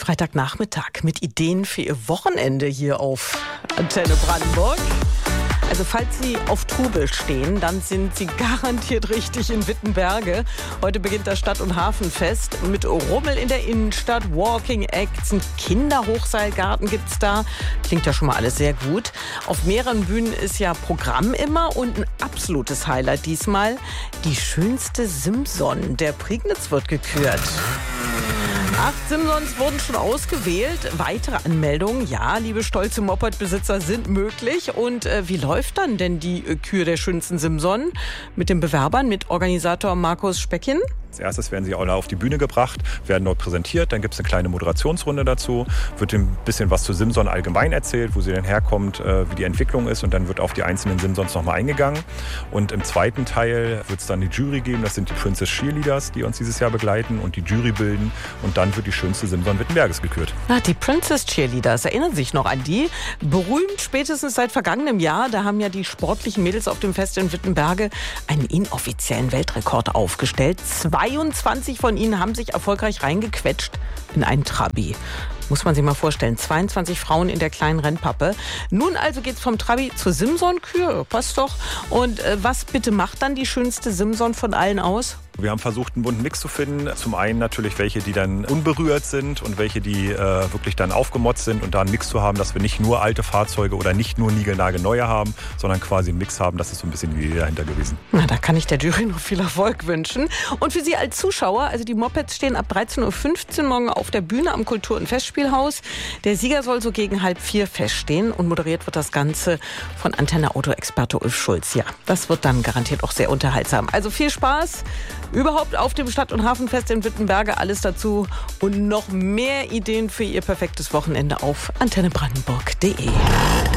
Freitagnachmittag mit Ideen für Ihr Wochenende hier auf Antenne Brandenburg. Also falls Sie auf Trubel stehen, dann sind Sie garantiert richtig in Wittenberge. Heute beginnt das Stadt- und Hafenfest mit Rummel in der Innenstadt, Walking Acts, ein Kinderhochseilgarten gibt's da. Klingt ja schon mal alles sehr gut. Auf mehreren Bühnen ist ja Programm immer und ein absolutes Highlight diesmal: die schönste Simson der Prignitz wird gekürt. 8 Simsons wurden schon ausgewählt. Weitere Anmeldungen, ja, liebe stolze Moped-Besitzer, sind möglich. Und wie läuft dann denn die Kür der schönsten Simson mit den Bewerbern, mit Organisator Markus Speckin? Als erstes werden sie alle auf die Bühne gebracht, werden dort präsentiert, dann gibt es eine kleine Moderationsrunde dazu, wird ein bisschen was zu Simson allgemein erzählt, wo sie denn herkommt, wie die Entwicklung ist, und dann wird auf die einzelnen Simsons nochmal eingegangen. Und im zweiten Teil wird es dann die Jury geben, das sind die Princess Cheerleaders, die uns dieses Jahr begleiten und die Jury bilden, und dann wird die schönste Simson Wittenberges gekürt. Die Princess Cheerleaders, erinnern Sie sich noch an die? Berühmt spätestens seit vergangenem Jahr, da haben ja die sportlichen Mädels auf dem Fest in Wittenberge einen inoffiziellen Weltrekord aufgestellt. 22 von ihnen haben sich erfolgreich reingequetscht in einen Trabi. Muss man sich mal vorstellen, 22 Frauen in der kleinen Rennpappe. Nun also geht's vom Trabi zur Simson-Kür, passt doch. Und was bitte macht dann die schönste Simson von allen aus? Wir haben versucht, einen bunten Mix zu finden. Zum einen natürlich welche, die dann unberührt sind und welche, die wirklich dann aufgemotzt sind, und da einen Mix zu haben, dass wir nicht nur alte Fahrzeuge oder nicht nur niegelnagelneue haben, sondern quasi einen Mix haben. Das ist so ein bisschen die Idee dahinter gewesen. Na, da kann ich der Jury noch viel Erfolg wünschen. Und für Sie als Zuschauer, also die Mopeds stehen ab 13.15 Uhr morgen auf der Bühne am Kultur- und Festspielhaus. Der Sieger soll so gegen 3:30 feststehen, und moderiert wird das Ganze von Antenne-Auto-Experte Ulf Schulz. Ja, das wird dann garantiert auch sehr unterhaltsam. Also viel Spaß überhaupt auf dem Stadt- und Hafenfest in Wittenberge. Alles dazu und noch mehr Ideen für Ihr perfektes Wochenende auf antennebrandenburg.de.